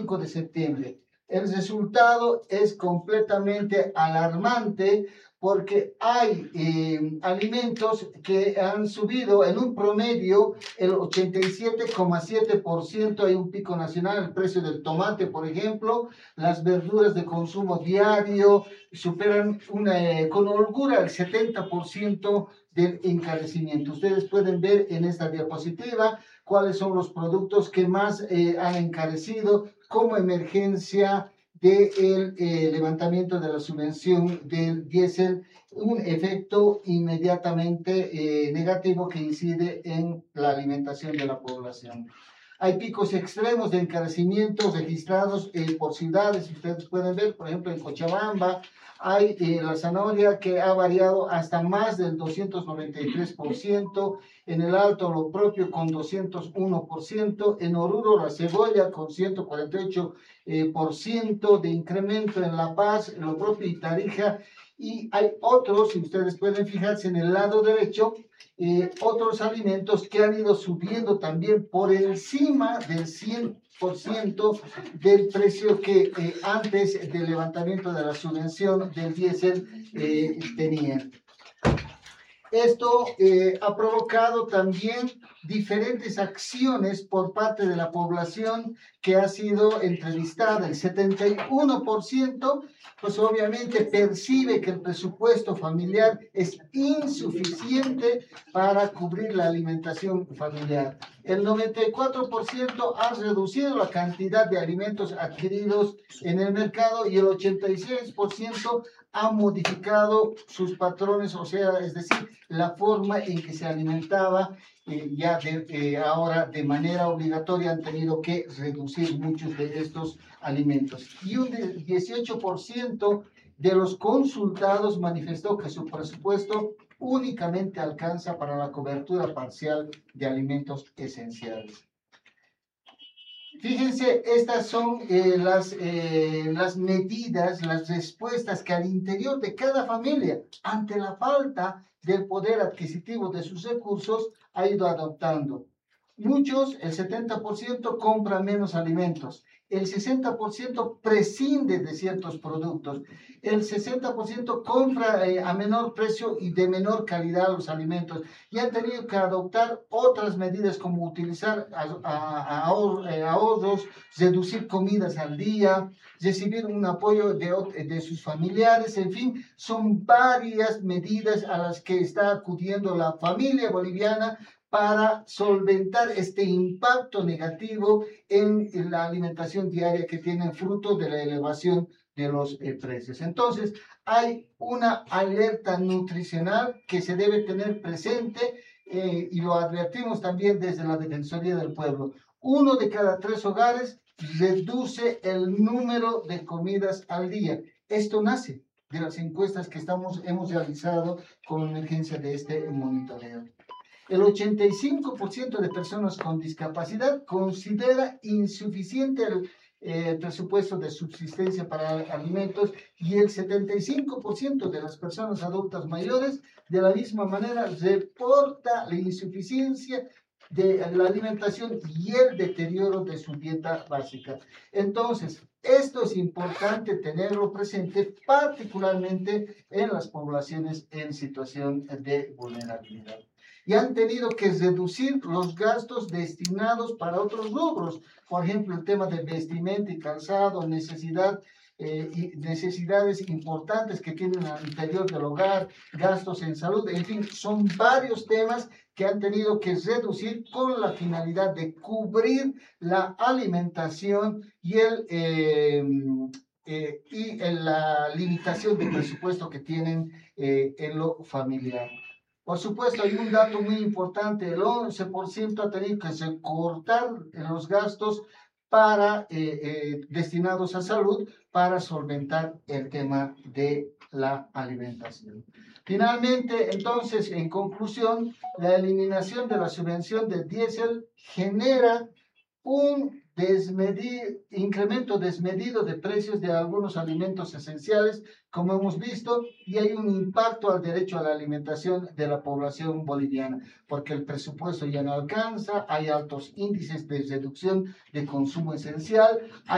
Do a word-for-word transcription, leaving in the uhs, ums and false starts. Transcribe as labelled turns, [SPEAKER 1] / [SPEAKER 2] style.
[SPEAKER 1] cinco de septiembre. El resultado es completamente alarmante porque hay eh, alimentos que han subido en un promedio el ochenta y siete coma siete por ciento. Hay un pico nacional, el precio del tomate, por ejemplo, las verduras de consumo diario superan una, eh, con holgura el setenta por ciento del encarecimiento. Ustedes pueden ver en esta diapositiva cuáles son los productos que más eh, han encarecido como emergencia del eh, levantamiento de la subvención del diésel, un efecto inmediatamente eh, negativo que incide en la alimentación de la población. Hay picos extremos de encarecimiento registrados eh, por ciudades. Ustedes pueden ver, por ejemplo, en Cochabamba hay eh, la zanahoria que ha variado hasta más del doscientos noventa y tres por ciento, en el Alto lo propio con doscientos uno por ciento, en Oruro la cebolla con ciento cuarenta y ocho por ciento eh, de incremento, en La Paz lo propio y Tarija. Y hay otros, si ustedes pueden fijarse en el lado derecho, eh, otros alimentos que han ido subiendo también por encima del cien por ciento del precio que eh, antes del levantamiento de la subvención del diésel eh, tenían. Esto eh, ha provocado también diferentes acciones por parte de la población que ha sido entrevistada. El setenta y uno por ciento, pues obviamente percibe que el presupuesto familiar es insuficiente para cubrir la alimentación familiar. El noventa y cuatro por ciento ha reducido la cantidad de alimentos adquiridos en el mercado y el ochenta y seis por ciento ha modificado sus patrones, o sea, es decir, la forma en que se alimentaba, eh, ya de, eh, ahora de manera obligatoria han tenido que reducir muchos de estos alimentos. Y un dieciocho por ciento de los consultados manifestó que su presupuesto únicamente alcanza para la cobertura parcial de alimentos esenciales. Fíjense, estas son eh, las, eh, las medidas, las respuestas que al interior de cada familia, ante la falta del poder adquisitivo de sus recursos, ha ido adoptando. Muchos, el setenta por ciento, compra menos alimentos. El sesenta por ciento prescinde de ciertos productos. El sesenta por ciento compra eh, a menor precio y de menor calidad los alimentos. Y han tenido que adoptar otras medidas como utilizar a, a, a ahor, eh, ahorros, reducir comidas al día, recibir un apoyo de, de sus familiares. En fin, son varias medidas a las que está acudiendo la familia boliviana para solventar este impacto negativo en la alimentación diaria que tienen fruto de la elevación de los eh, precios. Entonces, hay una alerta nutricional que se debe tener presente eh, y lo advertimos también desde la Defensoría del Pueblo. Uno de cada tres hogares reduce el número de comidas al día. Esto nace de las encuestas que estamos, hemos realizado con emergencia de este monitoreo. El ochenta y cinco por ciento de personas con discapacidad considera insuficiente el eh, presupuesto de subsistencia para alimentos y el setenta y cinco por ciento de las personas adultas mayores de la misma manera reporta la insuficiencia de la alimentación y el deterioro de su dieta básica. Entonces, esto es importante tenerlo presente, particularmente en las poblaciones en situación de vulnerabilidad. Y han tenido que reducir los gastos destinados para otros rubros, por ejemplo, el tema de vestimenta y calzado, necesidad, eh, y necesidades importantes que tienen al interior del hogar, gastos en salud, en fin, son varios temas que han tenido que reducir con la finalidad de cubrir la alimentación y, el, eh, eh, y en la limitación de presupuesto que tienen eh, en lo familiar. Por supuesto, hay un dato muy importante, el once por ciento ha tenido que recortar los gastos para, eh, eh, destinados a salud para solventar el tema de la alimentación. Finalmente, entonces, en conclusión, la eliminación de la subvención del diésel genera un desmedido, incremento desmedido de precios de algunos alimentos esenciales, como hemos visto, y hay un impacto al derecho a la alimentación de la población boliviana, porque el presupuesto ya no alcanza, hay altos índices de reducción de consumo esencial, hay